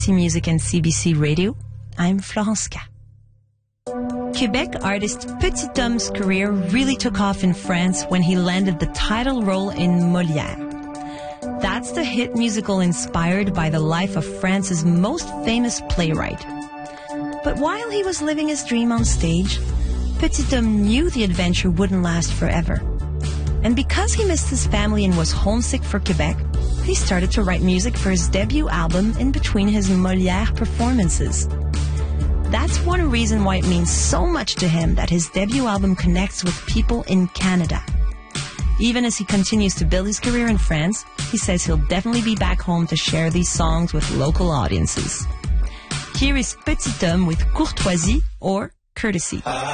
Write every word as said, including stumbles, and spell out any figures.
Music and C B C Radio. I'm Florence K. Quebec artist Petit Tom's career really took off in France when he landed the title role in Molière. That's the hit musical inspired by the life of France's most famous playwright. But while he was living his dream on stage, Petit Tom knew the adventure wouldn't last forever. And because he missed his family and was homesick for Quebec, he started to write music for his debut album in between his Molière performances. That's one reason why it means so much to him that his debut album connects with people in Canada. Even as he continues to build his career in France, he says he'll definitely be back home to share these songs with local audiences. Here is Petit Tom with Courtoisie or Courtesy.